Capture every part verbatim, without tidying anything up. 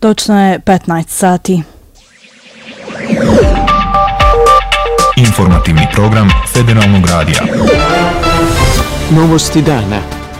Točno je petnaest sati. Informativni program Federalnog radija. Novosti dana.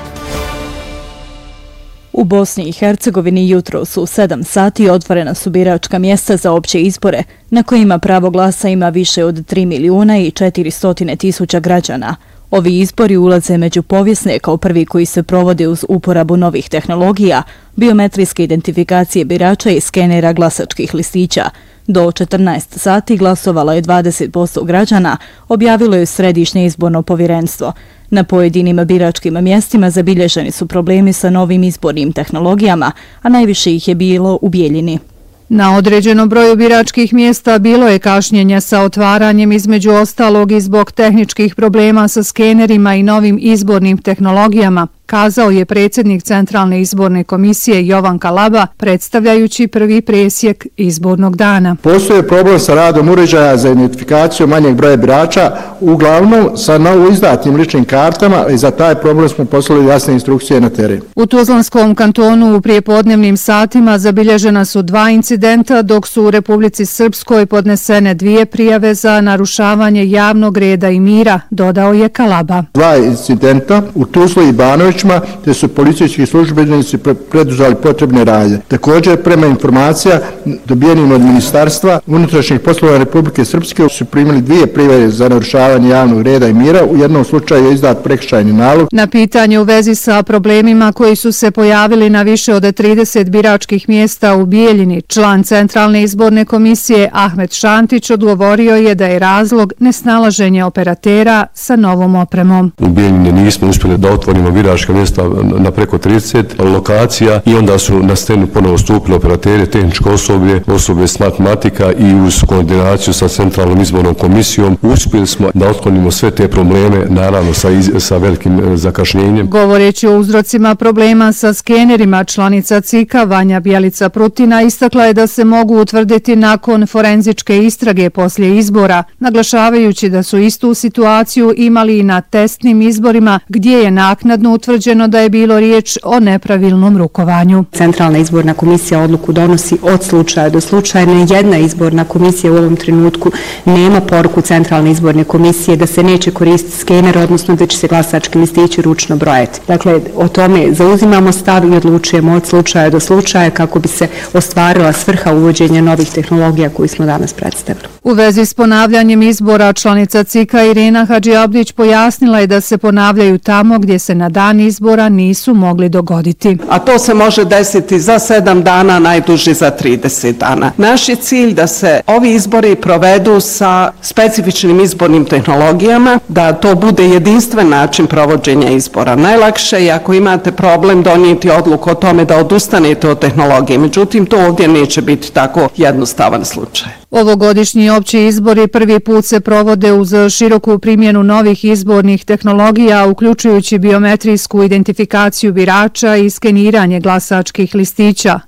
U Bosni i Hercegovini jutro su u sedam sati otvorena su biračka mjesta za opće izbore, na kojima pravo glasa ima više od tri milijuna i četiristo tisuća građana. Ovi izbori ulaze među povijesne kao prvi koji se provode uz uporabu novih tehnologija, biometrijske identifikacije birača i skenera glasačkih listića. Do četrnaest sati glasovalo je dvadeset posto građana, objavilo je Središnje izborno povjerenstvo. Na pojedinim biračkim mjestima zabilježeni su problemi sa novim izbornim tehnologijama, a najviše ih je bilo u Bijeljini. Na određenom broju biračkih mjesta bilo je kašnjenja sa otvaranjem, između ostalog i zbog tehničkih problema sa skenerima i novim izbornim tehnologijama, kazao je predsjednik Centralne izborne komisije Jovan Kalaba, predstavljajući prvi presjek izbornog dana. Postoje problem sa radom uređaja za identifikaciju manjeg broja birača, uglavnom sa novo izdatim ličnim kartama, i za taj problem smo poslali jasne instrukcije na teren. U Tuzlanskom kantonu u prijepodnevnim satima zabilježena su dva incidenta, dok su u Republici Srpskoj podnesene dvije prijave za narušavanje javnog reda i mira, dodao je Kalaba. Dva incidenta u Tuzli i Banović, te su policijski službenici preduzeli potrebne radnje. Također, prema informacija dobijenim od Ministarstva unutrašnjih poslova Republike Srpske su primili dvije prijave za narušavanje javnog reda i mira. U jednom slučaju je izdat prekršajni nalog. Na pitanje u vezi sa problemima koji su se pojavili na više od trideset biračkih mjesta u Bijeljini, član Centralne izborne komisije Ahmet Šantić odgovorio je da je razlog nesnalaženje operatera sa novom opremom. U Bijeljini nismo uspjeli da otvorimo biračka mjesta na preko trideset lokacija i onda su na scenu ponovo stupili operateri, tehničko osoblje, osoblje s matematika i uz koordinaciju sa Centralnom izbornom komisijom uspjeli smo da otklonimo sve te probleme, naravno sa, iz, sa velikim zakašnjenjem. Govoreći o uzrocima problema sa skenerima, članica C I K-a Vanja Bjelica Prutina istakla je da se mogu utvrditi nakon forenzičke istrage poslije izbora, naglašavajući da su istu situaciju imali i na testnim izborima gdje je naknadno utvrđeno da je bilo riječ o nepravilnom rukovanju. Centralna izborna komisija odluku donosi od slučaja do slučaja. Jedna izborna komisija u ovom trenutku nema poruku Centralne izborne komisije da se neće koristiti skener, odnosno da će se glasački listići ručno brojati. Dakle, o tome zauzimamo stav i odlučujemo od slučaja do slučaja kako bi se ostvarila svrha uvođenja novih tehnologija koju smo danas predstavili. U vezi s ponavljanjem izbora, članica C I K-a Irena Hadžiabdić pojasnila je da se ponavljaju tamo gdje se na dan izbora nisu mogli dogoditi. A to se može desiti za sedam dana, najduže za trideset dana. Naš je cilj da se ovi izbori provedu sa specifičnim izbornim tehnologijama, da to bude jedinstven način provođenja izbora. Najlakše je ako imate problem donijeti odluku o tome da odustanete od tehnologije, međutim to ovdje neće biti tako jednostavan slučaj. Ovogodišnji opći izbori prvi put se provode uz široku primjenu novih izbornih tehnologija, uključujući biometrijsku identifikaciju birača i skeniranje glasačkih listića.